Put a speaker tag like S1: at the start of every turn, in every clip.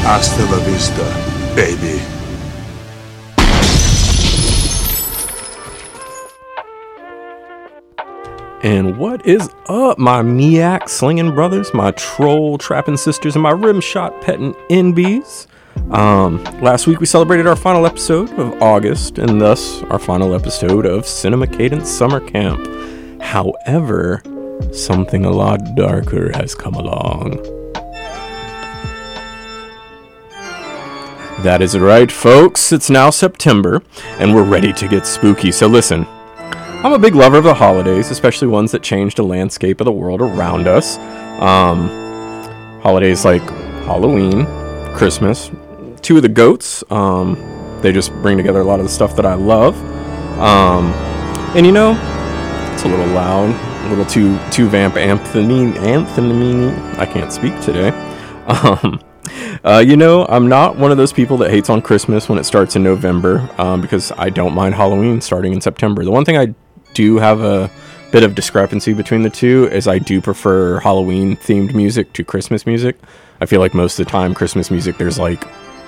S1: Hasta la vista, baby.
S2: And what is up, my Miak slinging brothers, my troll trapping sisters, and my rim shot petting NBs? Last week we celebrated our final episode of August, and thus our final episode of Cinema Cadence Summer Camp. However, something a lot darker has come along. That is right, folks. It's now September, and we're ready to get spooky. So listen, I'm a big lover of the holidays, especially ones that change the landscape of the world around us. Holidays like Halloween, Christmas, two of the goats. They just bring together a lot of the stuff that I love. And you know, it's a little loud, a little too vamp Anthony. I can't speak today. You know, I'm not one of those people that hates on Christmas when it starts in November, because I don't mind Halloween starting in September. The one thing I do have a bit of discrepancy between the two is I do prefer Halloween themed music to Christmas music. I feel like most of the time Christmas music, there's like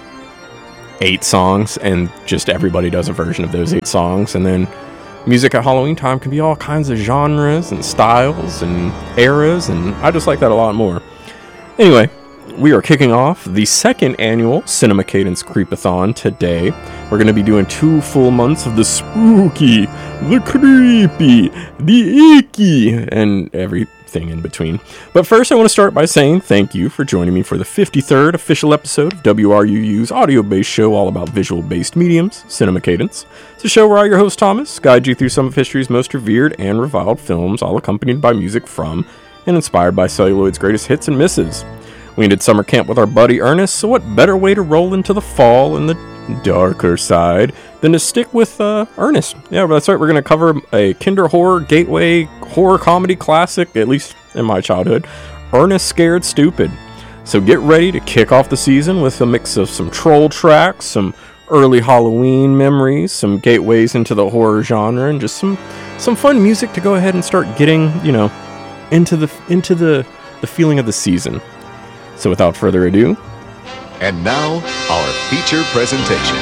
S2: 8 songs and just everybody does a version of those 8 songs, and then music at Halloween time can be all kinds of genres and styles and eras, and I just like that a lot more. Anyway, we are kicking off the second annual Cinema Cadence Creepathon today. We're going to be doing 2 full months of the spooky, the creepy, the icky, and everything in between. But first, I want to start by saying thank you for joining me for the 53rd official episode of WRUU's audio-based show all about visual-based mediums, Cinema Cadence. It's a show where I, your host Thomas, guide you through some of history's most revered and reviled films, all accompanied by music from and inspired by Celluloid's greatest hits and misses. We ended summer camp with our buddy Ernest, so what better way to roll into the fall and the darker side than to stick with Ernest. Yeah, that's right, we're going to cover a Kinder Horror Gateway horror comedy classic, at least in my childhood, Ernest Scared Stupid. So get ready to kick off the season with a mix of some troll tracks, some early Halloween memories, some gateways into the horror genre, and just some fun music to go ahead and start getting, you know, into the feeling of the season. So without further ado,
S3: and now, our feature presentation.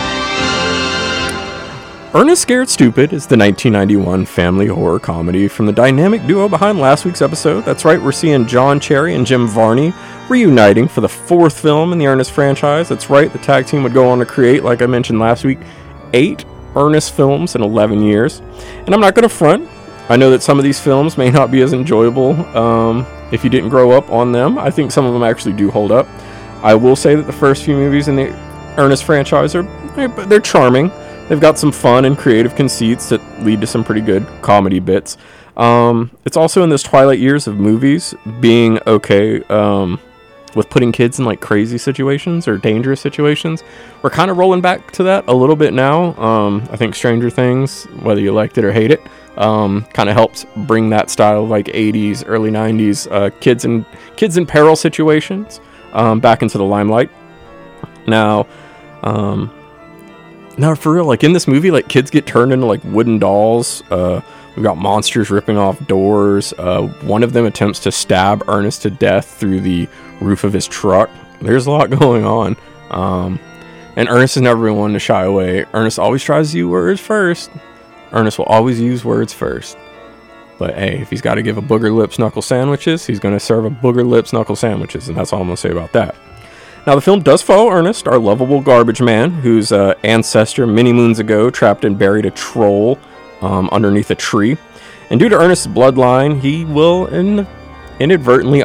S2: Ernest Scared Stupid is the 1991 family horror comedy from the dynamic duo behind last week's episode. That's right, we're seeing John Cherry and Jim Varney reuniting for the 4th film in the Ernest franchise. That's right, the tag team would go on to create, like I mentioned last week, 8 Ernest films in 11 years. And I'm not going to front. I know that some of these films may not be as enjoyable if you didn't grow up on them. I think some of them actually do hold up. I will say that the first few movies in the Ernest franchise they're charming. They've got some fun and creative conceits that lead to some pretty good comedy bits. It's also in those twilight years of movies being okay with putting kids in like crazy situations or dangerous situations. We're kind of rolling back to that a little bit now. I think Stranger Things, whether you liked it or hate it, kind of helps bring that style of like 80s, early 90s kids in peril situations back into the limelight. Now for real, like in this movie, like kids get turned into like wooden dolls. We've got monsters ripping off doors. One of them attempts to stab Ernest to death through the roof of his truck. There's a lot going on. And Ernest has never been one to shy away. Ernest always tries to use words first. Ernest will always use words first. But hey, if he's got to give a booger lips knuckle sandwiches, he's going to serve a booger lips knuckle sandwiches. And that's all I'm going to say about that. Now, the film does follow Ernest, our lovable garbage man, whose ancestor many moons ago trapped and buried a troll underneath a tree. And due to Ernest's bloodline, he will inadvertently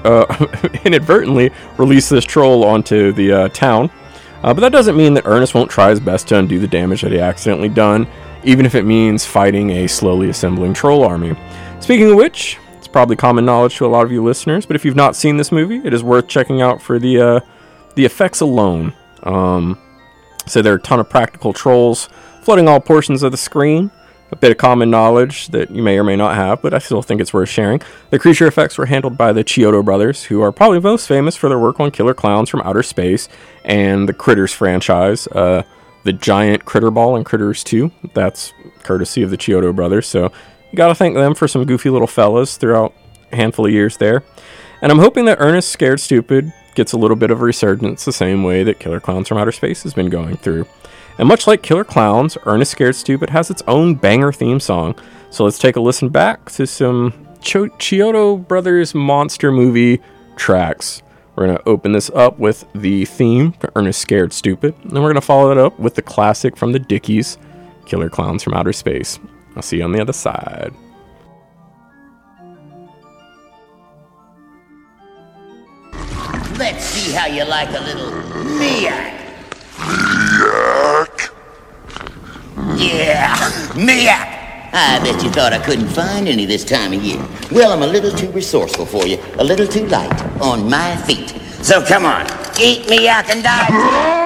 S2: release this troll onto the town. But that doesn't mean that Ernest won't try his best to undo the damage that he accidentally done, even if it means fighting a slowly assembling troll army. Speaking of which, it's probably common knowledge to a lot of you listeners, but if you've not seen this movie, it is worth checking out for the effects alone. So there are a ton of practical trolls flooding all portions of the screen. A bit of common knowledge that you may or may not have, but I still think it's worth sharing. The creature effects were handled by the Chiodo brothers, who are probably most famous for their work on Killer Clowns from Outer Space and the Critters franchise. The giant critter ball in Critters 2. That's courtesy of the Chiodo brothers. So you got to thank them for some goofy little fellas throughout a handful of years there. And I'm hoping that Ernest Scared Stupid gets a little bit of a resurgence the same way that Killer Clowns from Outer Space has been going through. And much like Killer Clowns, Ernest Scared Stupid has its own banger theme song. So let's take a listen back to some Chiodo Brothers monster movie tracks. We're going to open this up with the theme for Ernest Scared Stupid, and then we're going to follow it up with the classic from the Dickies, Killer Clowns from Outer Space. I'll see you on the other side.
S4: Let's see how you like a little Miak.
S1: Miak?
S4: Yeah, Miak. I bet you thought I couldn't find any this time of year. Well, I'm a little too resourceful for you, a little too light on my feet. So come on, eat Miak and die.